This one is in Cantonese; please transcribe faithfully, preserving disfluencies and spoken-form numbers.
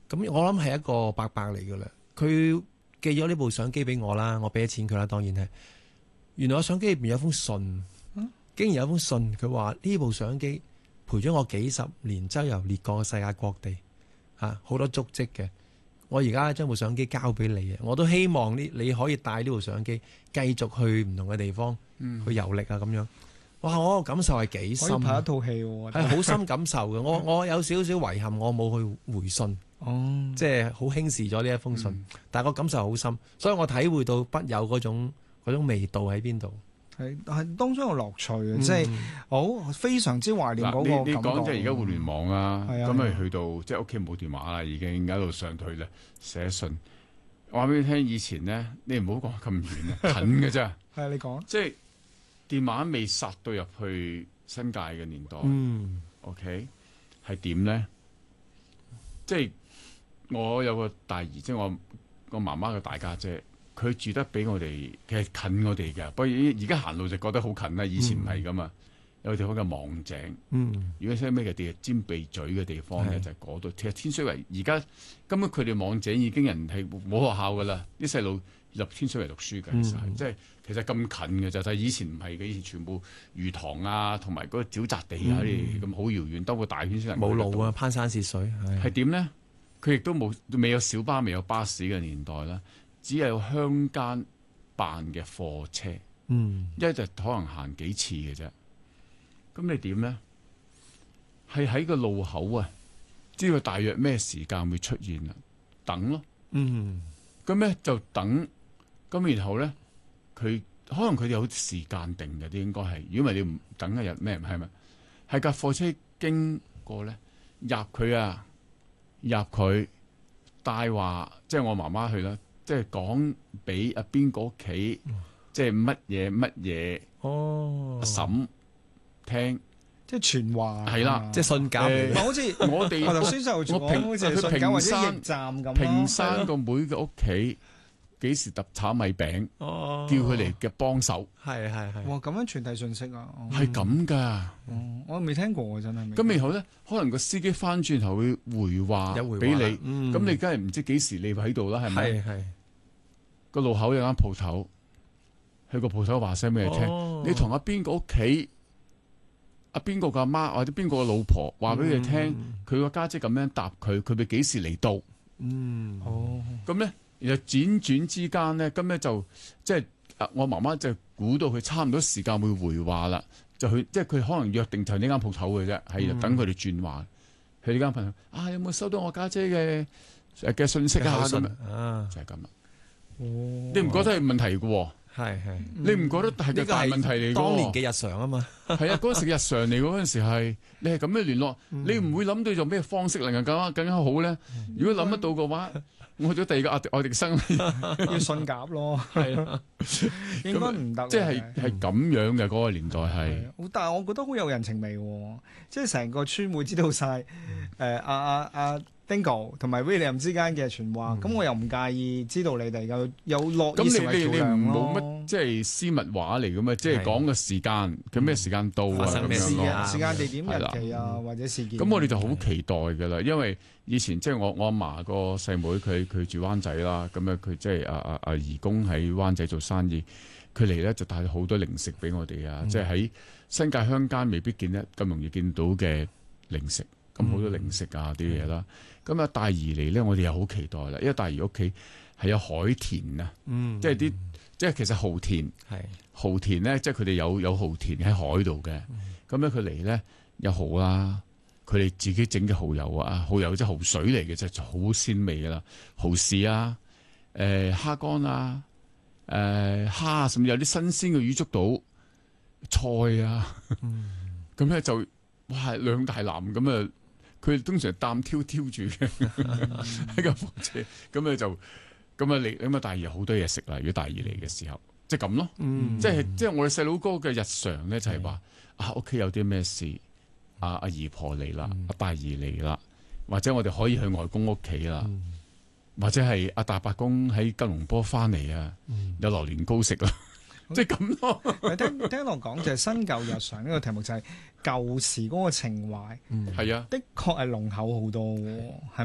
咁我諗係一個伯伯嚟噶啦，佢寄咗呢部相機俾我啦，我俾咗錢佢啦，當然係。原來我相機入邊有封信， 嗯、 竟然有封信，佢話呢部相機陪咗我幾十年，周遊列國世界各地，嚇好多足跡嘅。我而家將部相機交俾你啊！我都希望呢你可以帶呢部相機繼續去唔同嘅地方、嗯、去遊歷啊咁樣。哇！我個感受係幾深， 可以拍一套戲喎， 係好深感受嘅。我我有少少遺憾，我冇去回信， 哦， 即係好輕視咗呢一封信。嗯、但係個感受好深，所以我體會到筆友嗰種嗰種味道喺邊度。 係係當中有樂趣嘅，即係好非常之懷念嗰個感覺。 你講即係而家互聯網啊，咁咪、 嗯、 去到即係屋企冇電話啦，已經一路上退啦，寫信。我話俾你聽，以前咧，你唔好講咁遠啊，近嘅啫。 係你講， 即係電話未殺到入去新界嘅年代。 嗯 ，OK， 係點咧？即係我有個大姨，即係我我媽媽嘅大家姐。佢住得比我哋其實近我哋嘅，不過而家行路就覺得好近啦。以前唔係噶嘛，嗯、有個地方叫望井。嗯，如果識咩嘅地尖鼻咀嘅地方咧，是就係嗰度。其實天水圍而家根本佢哋望井已經人係冇學校噶啦，啲細路入天水圍讀書嘅，其實、嗯、即係其實咁近嘅就係以前唔係嘅，以前全部魚塘啊，同埋嗰個沼澤地啊啲咁好遙遠，兜個大圈先能冇路啊，攀山涉水係點咧？佢亦都冇未有小巴、未有巴士嘅年代啦。只有鄉間辦嘅貨車，嗯，一日可能行幾次嘅啫。咁你點咧？係喺個路口啊，知道大約咩時間會出現啦，等咯。嗯，咁咧就等。咁然後咧，佢可能佢哋有時間定嘅，啲應該係。如果唔係你唔等一日咩？係咪？係架貨車經過咧，入佢啊，入佢帶話，即係我媽媽去啦。即係講俾阿邊個屋企，即係乜嘢乜嘢阿嬸聽， 即係傳話係啦， 即係信鴿嚟。 好似我哋我頭先就講好似信鴿或者驛站咁。 平山個妹嘅屋企幾時揼炒米餅，叫佢嚟嘅幫手。 係係係。 哇！咁樣傳遞信息啊， 係咁噶。 我未聽過真係。 咁然後咧，可能個司機翻轉頭會回話俾你，咁你梗係唔知幾時你喺度啦，係咪？ 係係。 個路口有間鋪頭，去個鋪頭話聲俾你聽。哦、你同阿邊個屋企，阿邊個嘅阿媽或者邊個嘅老婆話俾佢聽，佢個家姐咁樣答佢，佢哋幾時嚟到？嗯，哦，咁咧，然後輾轉之間咧，咁咧就即係我媽媽就估到佢差唔多時間會回話啦，就去即係佢可能約定就係呢間鋪頭嘅啫，係、嗯、等佢哋轉話。去呢間朋友啊，有冇收到我家姐嘅嘅信息啊？咁啊，就係咁啦。哦、你唔覺得係問題嘅喎？ 係係， 你唔覺得係個大問題嚟嘅？ 當年嘅日常啊嘛， 係啊，嗰陣時日常嚟，嗰陣時係你係咁樣聯絡，嗯、你唔會諗到用咩方式能夠更加更加好咧？嗯、如果諗得到嘅話，我去咗第二個愛愛迪生要信鴿咯，係啊，應該唔得。 即係係咁樣嘅嗰、嗰個年代係， 但係我覺得好有人情味喎，即係成個村會知道晒誒阿阿阿。Dingo 同埋 William 之間嘅傳話，咁、嗯、我又唔介意知道你哋有有樂意成為橋梁咯。 冇乜即係私密話嚟噶嘛，即係講個時間，佢咩、嗯、時間到啊咁樣咯。 時間、地點、日期啊， 嗯、 或者事件。 咁我哋就好期待噶啦，因為以前即係我我阿嫲個細妹，佢佢住灣仔啦，咁啊佢即係阿阿阿姨公喺灣仔做生意，佢嚟咧就帶咗好多零食俾我哋啊，嗯、即係喺新界鄉間未必見得咁容易見到嘅零食。咁好多零食啊啲嘢啦，咁啊大姨嚟咧，我哋又好期待啦，因為大姨屋企係有海田啊，嗯、即係啲即係其實蠔田，係蠔田咧，即係佢哋有有蠔田喺海度嘅，咁咧佢嚟咧有蠔啦，佢哋自己整嘅蠔油啊，蠔油即係蠔水嚟嘅啫，就好鮮味噶啦，蠔豉啊，誒、呃、蝦乾啊，誒、呃、蝦，甚至有啲新鮮嘅魚捉到菜啊，咁咧、嗯、就哇兩大籃咁啊！佢哋通常擔挑挑住嘅喺架貨車，咁咧就咁啊嚟咁啊！大姨好多嘢食啦，如果大姨嚟嘅時候，即係咁咯，嗯、即係即係我哋細佬哥嘅日常咧，就係話啊屋企有啲咩事，阿阿姨婆嚟啦，阿大姨嚟啦，或者我哋可以去外公屋企啦，嗯、或者係阿大伯公喺吉隆坡翻嚟啊，嗯、有榴蓮糕食啦。即係咁咯。 聽聽我講就係新舊日常呢個題目就係舊時嗰個情懷，係啊、嗯，的確係濃厚好多，係